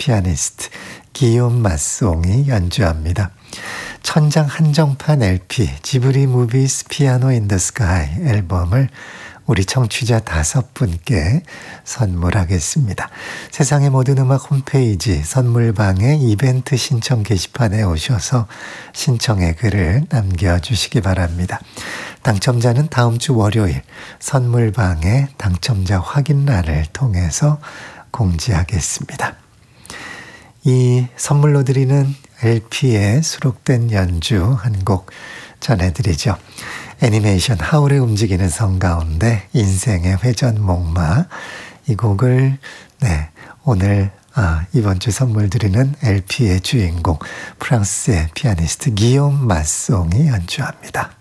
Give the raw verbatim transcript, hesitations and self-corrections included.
피아니스트 기욤 마송이 연주합니다. 천장 한정판 엘피 지브리 무비스 피아노 인 더 스카이 앨범을 우리 청취자 다섯 분께 선물하겠습니다. 세상의 모든 음악 홈페이지 선물방의 이벤트 신청 게시판에 오셔서 신청의 글을 남겨주시기 바랍니다. 당첨자는 다음 주 월요일 선물방의 당첨자 확인란을 통해서 공지하겠습니다. 이 선물로 드리는 엘피에 수록된 연주 한 곡 전해드리죠. 애니메이션 하울의 움직이는 성 가운데 인생의 회전목마, 이 곡을 네 오늘 아, 이번 주 선물 드리는 엘피의 주인공 프랑스의 피아니스트 기욤 마송이 연주합니다.